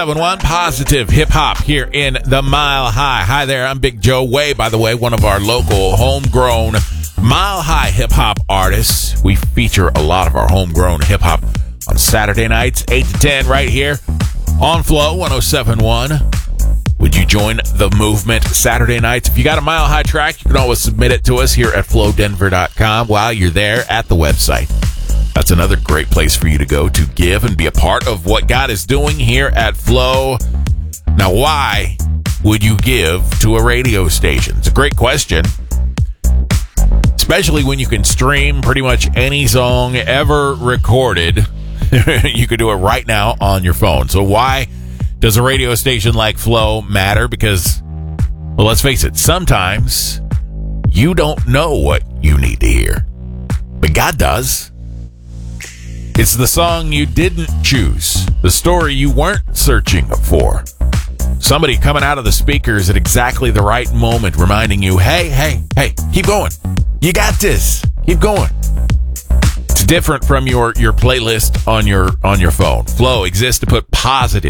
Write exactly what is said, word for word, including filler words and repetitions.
seven one Positive Hip Hop here in the Mile High. Hi there, I'm Big Joe Way, by the way, one of our local homegrown Mile High hip hop artists. We feature a lot of our homegrown hip hop on Saturday nights, eight to ten, right here on Flow one oh seven point one. Would you join the movement Saturday nights? If you got a Mile High track, you can always submit it to us here at flow denver dot com while you're there at the website. That's another great place for you to go to give and be a part of what God is doing here at Flow. Now, why would you give to a radio station? It's a great question, especially when you can stream pretty much any song ever recorded. You can do it right now on your phone. So why does a radio station like Flow matter? Because, well, let's face it, sometimes you don't know what you need to hear, but God does. It's the song you didn't choose, the story you weren't searching for. Somebody coming out of the speakers at exactly the right moment, reminding you, hey, hey, hey, keep going. You got this. Keep going. It's different from your, your playlist on your on your phone. Flow exists to put positive